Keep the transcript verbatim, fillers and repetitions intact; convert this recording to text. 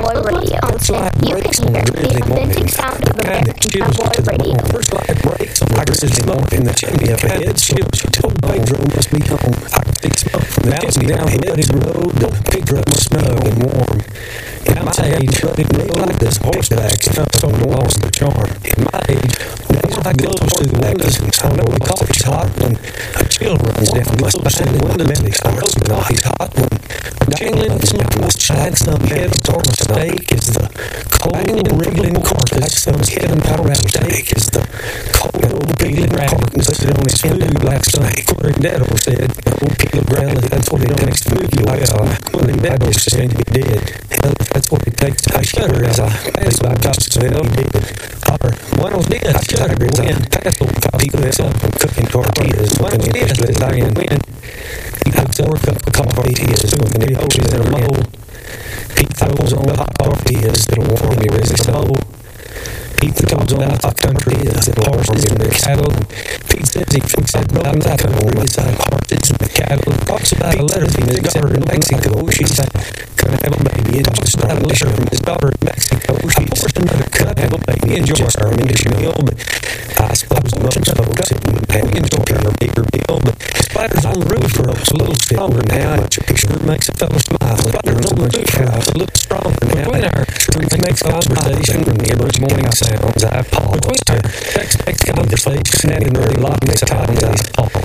Cowboy Radio. You can hear the authentic sound of American Cowboy Radio. First light breaks on the smoke in the chimney of a head shield. She told Pedro must be home. I could see smoke from the chimney down the muddy road. The picture was snug and warm. In my age, it looked like this horseback stuff so lost the charm. In my age, days like close to the windows and I know the coffee's hot when a chill runs down my spine and my belly starts to knock. It's hot when a jangling smoke must shine some head on a steak is the cold wriggling carcass. Some head and powder steak is the cold peeling carcass that on his food like snake. Corey Nettle said, old peel of ground, that's what it takes to move you well. When the bad boys seem to be dead. Hell, that's what it takes. I shudder as I pass by Costasville. He did. Or one of these, I shudder as I pass over people that's up and cooking tortillas. One of these, as I can win. He puts a work up a coffee, he is doing the hoses in a mold. He throws on the hot tortillas that'll warm your busy soul. Pete talks about the country is the horses and the cattle. Pete says he fixed that broken tackle with the horses and the cattle. Talks about a letter from his daughter in Mexico. She said, couldn't have a baby and just not a letter from his daughter in Mexico. She forced another couldn't have a baby and just her initial meal. But I suppose most folks it wouldn't have enjoyed her bigger meal. But spiders on the roof are a little stronger now. It sure makes a fellow smile. Spiders on the roof are a little stronger now. Between our trees makes conversation from the every morning sounds I pause to text conversation and in the lot of times I pause.